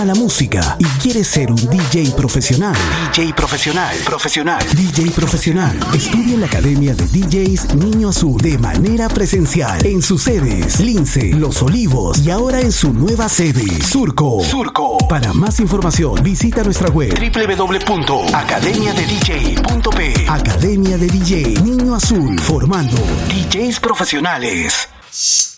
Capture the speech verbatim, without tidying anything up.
a la música y quieres ser un D J profesional. D J profesional, profesional. D J profesional. Estudia en la Academia de D Js Niño Azul de manera presencial en sus sedes Lince, Los Olivos y ahora en su nueva sede Surco. Surco. Para más información visita nuestra web doble u doble u doble u punto academia de d j punto p. Academia de D J Niño Azul, formando D Js profesionales.